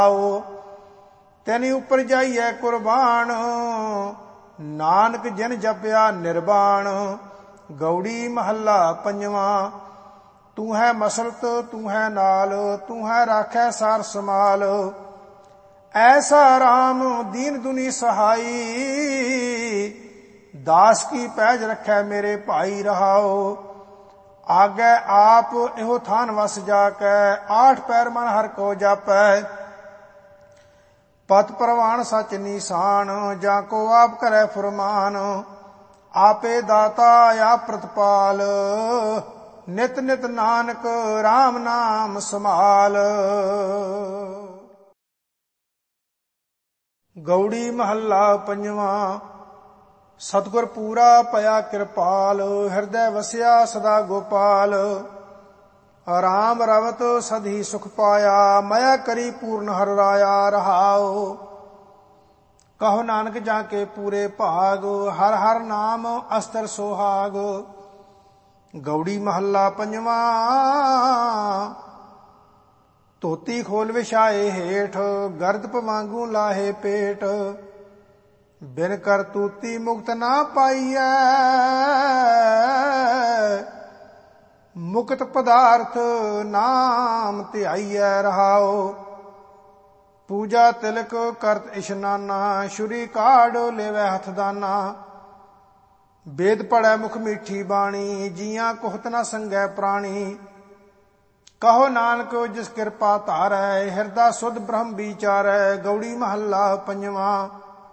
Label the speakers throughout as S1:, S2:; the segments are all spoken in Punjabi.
S1: ਤੈਨੀ ਉੱਪਰ ਜਾਈਐ ਕੁਰਬਾਨ, ਨਾਨਕ ਜਿਨ ਜਪਿਆ ਨਿਰਵਾਣ। ਗਉੜੀ ਮਹੱਲਾ ਪੰਜਵਾਂ। ਤੂੰ ਹੈ ਮਸਲਤ ਤੂੰ ਹੈ ਨਾਲ, ਤੂੰ ਹੈ ਰਾਖੈ ਸਾਰ ਸਮਾਲ। ਐਸਾ ਰਾਮ ਦੀਨ ਦੁਨੀ ਸਹਾਈ, ਦਾਸ ਕੀ ਪੈਜ ਰੱਖੈ ਮੇਰੇ ਭਾਈ। ਰਹਾਓ ਆਗੈ ਆਪ ਇਹੋ ਥਾਨ ਵਸ ਜਾ ਕੈ, ਆਠ ਪੈਰ ਮਨ ਹਰ ਕੋ ਜਾਪੈ। ਪਤ ਪ੍ਰਵਾਨ ਸਚ ਨੀਸਾਨ, ਜਾਂ ਕੋ ਆਪ ਕਰੈ ਫੁਰਮਾਨ। ਆਪੇ ਦਾਤਾ ਆਪ ਪ੍ਰਤਪਾਲ, ਨਿਤ ਨਿਤ ਨਾਨਕ ਰਾਮ ਨਾਮ ਸਮਾਲ। ਗਉੜੀ ਮਹੱਲਾ ਪੰਜਵਾਂ। ਸਤਿਗੁਰ ਪੂਰਾ ਭਇਆ ਕਿਰਪਾਲ, ਹਿਰਦੈ ਵਸਿਆ ਸਦਾ ਗੋਪਾਲ। ਰਾਮ ਰਵਤ ਸਦੀ ਸੁਖ ਪਾਇਆ, ਮਇਆ ਕਰੀ ਪੂਰਨ ਹਰ ਰਾਇਆ। ਰਹਾਓ ਕਹੋ ਨਾਨਕ ਜਾਂ ਕੇ ਪੂਰੇ ਭਾਗ, ਹਰ ਹਰ ਨਾਮ ਅਸਤਰ ਸੁਹਾਗ। ਗਉੜੀ ਮਹੱਲਾ ਪੰਜਵਾਂ। ਧੋਤੀ ਖੋਲ ਵਿਛਾਏ ਹੇਠ, ਗਰਦ ਪਵਾਂਗੂ ਲਾਹੇ ਪੇਟ। ਬਿਨ ਕਰਤੂਤੀ ਮੁਕਤ ਨਾ ਪਾਈਐ, ਮੁਕਤ ਪਦਾਰਥ ਨਾਮ ਧਿਆਈਐ। ਰਹਾਓ ਪੂਜਾ ਤਿਲਕ ਕਰਤ ਇਸ਼ਨਾਨਾ, ਸ਼ੁਰੀ ਕਾਢ ਲੇਵੈ ਹੱਥ ਦਾਨਾ। ਵੇਦ ਪੜੈ ਮੁਖ ਮੀਠੀ ਬਾਣੀ, ਜੀਆਂ ਕੁਹਤ ਨ ਸੰਗੈ ਪ੍ਰਾਣੀ। ਕਹੋ ਨਾਨਕ ਜਿਸ ਕਿਰਪਾ ਧਾਰੈ, ਹਿਰਦਾ ਸੁਧ ਬ੍ਰਹਮ ਵਿਚਾਰੈ। ਗਉੜੀ ਮਹੱਲਾ ਪੰਜਵਾਂ।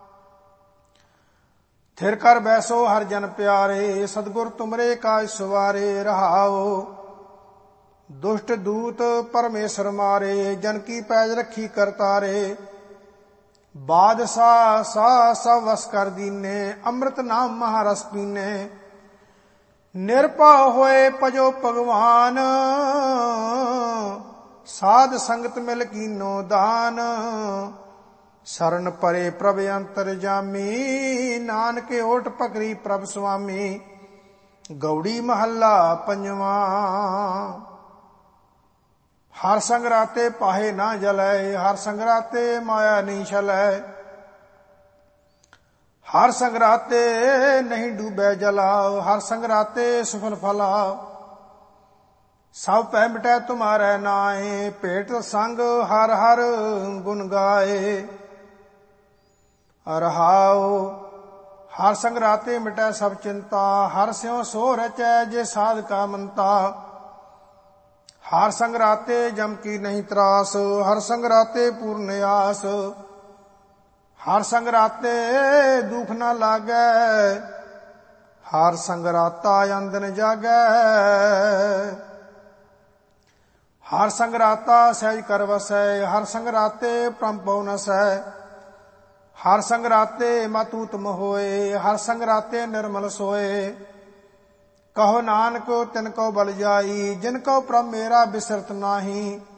S1: ਥਿਰ ਕਰ ਬੈਸੋ ਹਰ ਜਨ ਪਿਆਰੇ, ਸਤਿਗੁਰ ਤੁਮਰੇ ਕਾਜ ਸਵਾਰੇ। ਰਹਾਓ ਦੁਸ਼ਟ ਦੂਤ ਪਰਮੇਸ਼ਰ ਮਾਰੇ, ਜਨ ਕੀ ਪੈਜ ਰੱਖੀ ਕਰਤਾਰੇ। ਬਾਦਸ਼ਾਹ ਸਾ ਸਭ ਵਸ ਕਰ ਦੀਨੇ, ਅੰਮ੍ਰਿਤ ਨਾਮ ਮਹਾਰਸ ਪੀਨੇ। ਨਿਰਭਉ ਹੋਏ ਭਜੋ ਭਗਵਾਨ, ਸਾਧ ਸੰਗਤ ਮਿਲ ਕੀਨੋ ਦਾਨ। ਸ਼ਰਨ ਪਰੇ ਪ੍ਰਭ ਅੰਤਰਜਾਮੀ, ਨਾਨਕੇ ਓਟ ਪਕਰੀ ਪ੍ਰਭ ਸੁਆਮੀ। ਗਉੜੀ ਮਹੱਲਾ ਪੰਜਵਾਂ। ਹਰ ਸੰਗ ਰਾਤੇ ਪਾਹੇ ਨਾ ਜਲੈ, ਹਰ ਸੰਗ ਰਾਤੇ ਮਾਇਆ ਨਹੀਂ ਛਲੈ। ਹਰ ਸੰਗ ਰਾਤੇ ਨਹੀਂ ਡੂਬੈ ਜਲਾਓ, ਹਰ ਸੰਗ ਰਾਤੇ ਸਫਲ ਫਲਾਓ। ਸਭ ਪੈ ਮਿਟੈ ਤੁਮਾਰੈ ਨਾਏ, ਭੇਟ ਸੰਗ ਹਰ ਹਰ ਗੁਣ ਗਾਏ। ਰਹਾਓ ਹਰ ਸੰਗ ਰਾਤੇ ਮਿਟੈ ਸਭ ਚਿੰਤਾ, ਹਰ ਸਿਉ ਸੋ ਰਚੈ ਜੇ ਸਾਧ ਕਾ ਮੰਤਾ। ਹਰ ਸੰਗ ਰਾਤੇ ਜਮ ਕੀ ਨਹੀਂ ਤਰਾਸ, ਹਰ ਸੰਗ ਰਾਤੇ ਪੂਰਨ ਆਸ। ਹਰ ਸੰਗ ਰਾਤੇ ਦੁਖ ਨ ਲਾਗੈ, ਹਰ ਸੰਗ ਰਾਤਾ ਅੰਦਨ ਜਾਗੈ। ਹਰ ਸੰਗ ਰਾਤਾ ਸਹਿਜ ਕਰ ਵਸੈ, ਹਰ ਸੰਗ ਰਾਤੇ ਭ੍ਰਮ ਪਉ ਨਸੈ। ਹਰ ਸੰਗ ਰਾਤੇ ਮਤਿ ਊਤਮ ਹੋਏ, ਹਰ ਸੰਗ ਰਾਤੇ ਨਿਰਮਲ ਸੋਏ। ਕਹੋ ਨਾਨਕ ਤਿਨ ਕੋ ਬਲ ਜਾਈ, ਜਿਨ ਕੋ ਪ੍ਰਭ ਮੇਰਾ ਬਿਸਰਤ ਨਾਹੀ।